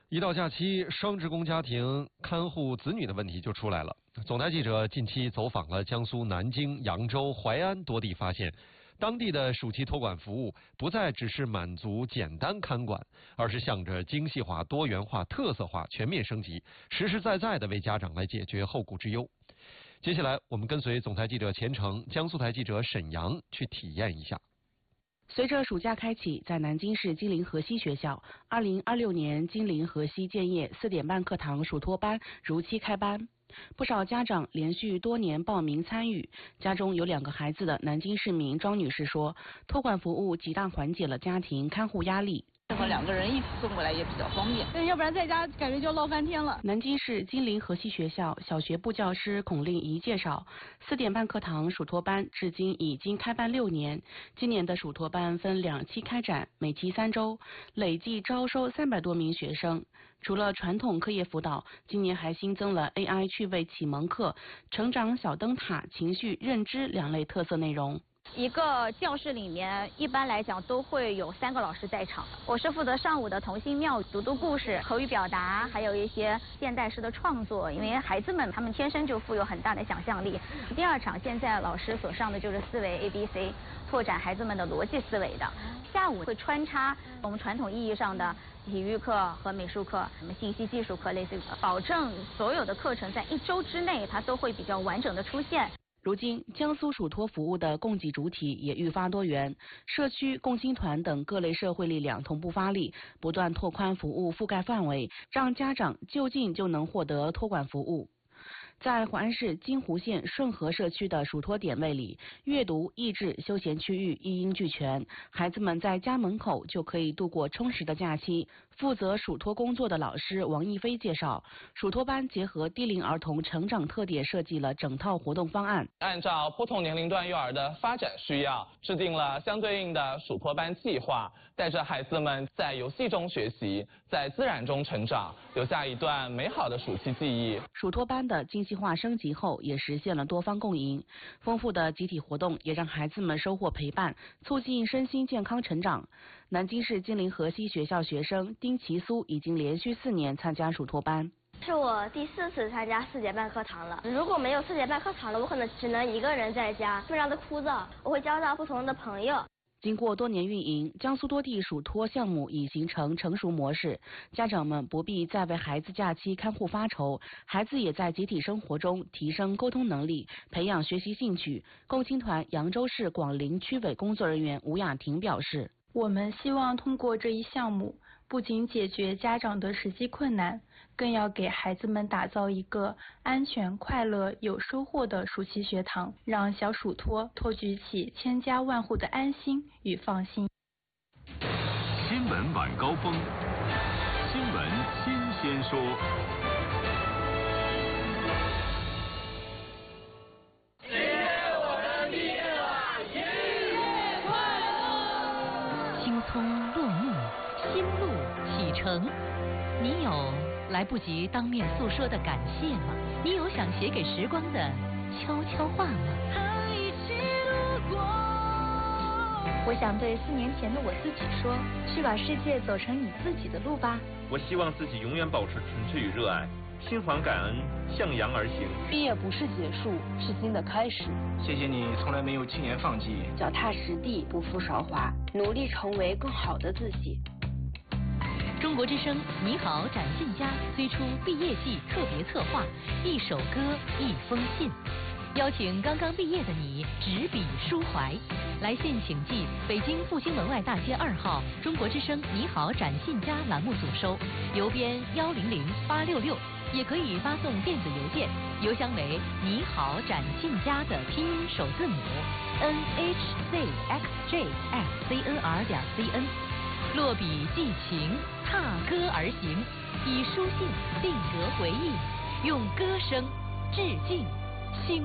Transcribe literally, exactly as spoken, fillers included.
一到假期，双职工家庭看护子女的问题就出来了。总台记者近期走访了江苏南京、扬州、淮安多地，发现当地的暑期托管服务不再只是满足简单看管，而是向着精细化、多元化、特色化全面升级，实实在在的为家长来解决后顾之忧。接下来，我们跟随总台记者钱程、江苏台记者沈阳去体验一下。 随着暑假开启，在南京市金陵河西学校，二零二六年金陵河西建业四点半课堂暑托班如期开班。不少家长连续多年报名参与，家中有两个孩子的南京市民庄女士说，托管服务极大缓解了家庭看护压力。 这么两个人一起送过来也比较方便， 对，要不然在家感觉就闹翻天了。 南京市金陵河西学校小学部教师孔令仪介绍，四点半课堂暑托班至今已经开办六年，今年的暑托班分两期开展，每期三周，累计招收三百多名学生。除了传统课业辅导，今年还新增了 A I 趣味启蒙课、成长小灯塔、情绪认知两类特色内容。 一个教室里面一般来讲都会有三个老师在场，我是负责上午的童心妙读读故事、口语表达，还有一些现代诗的创作，因为孩子们他们天生就富有很大的想象力。第二场现在老师所上的就是思维 A B C， 拓展孩子们的逻辑思维的。下午会穿插我们传统意义上的体育课和美术课，什么信息技术课类似，保证所有的课程在一周之内它都会比较完整的出现。 如今，江苏暑托服务的供给主体也愈发多元，社区、共青团等各类社会力量同步发力，不断拓宽服务覆盖范围，让家长就近就能获得托管服务。在淮安市金湖县顺河社区的暑托点位里，阅读、益智、休闲区域一应俱全，孩子们在家门口就可以度过充实的假期。负责暑托工作的老师王一飞介绍，暑托班结合低龄儿童成长特点，设计了整套活动方案， 按照不同年龄段幼儿的发展需要，制定了相对应的暑托班计划，带着孩子们在游戏中学习，在自然中成长，留下一段美好的暑期记忆。 暑托班的精细化升级后，也实现了多方共赢，丰富的集体活动也让孩子们收获陪伴，促进身心健康成长。南京市金陵河西学校学生丁其苏已经连续四年参加暑托班。 是我第四次参加四点半课堂了。如果没有四点半课堂了，我可能只能一个人在家，非常的枯燥。我会交到不同的朋友。 经过多年运营，江苏多地暑托项目已形成成熟模式，家长们不必再为孩子假期看护发愁，孩子也在集体生活中提升沟通能力，培养学习兴趣。共青团扬州市广陵区委工作人员吴雅婷表示， 我们希望通过这一项目，不仅解决家长的实际困难，更要给孩子们打造一个安全、快乐、有收获的暑期学堂，让小暑托托举起千家万户的安心与放心。 新闻晚高峰，新闻新鲜说。 青葱落幕，新路启程。你有来不及当面诉说的感谢吗？你有想写给时光的悄悄话吗？ 我想对四年前的我自己说，去把世界走成你自己的路吧。 我希望自己永远保持纯粹与热爱，心怀感恩，向阳而行。 毕业不是结束，是新的开始。 谢谢你从来没有轻言放弃， 脚踏实地，不负韶华，努力成为更好的自己。 中国之声《你好展信佳》推出毕业季特别策划，一首歌一封信，邀请刚刚毕业的你执笔抒怀。来信请寄北京复兴门外大街二号中国之声《你好展信佳》栏目组收，邮编幺零零八六六，也可以发送电子邮件，邮箱为你好展信佳的拼音首字母 n h z x j at c n r 点 c n。落笔寄情，踏歌而行，以书信定格回忆，用歌声致敬。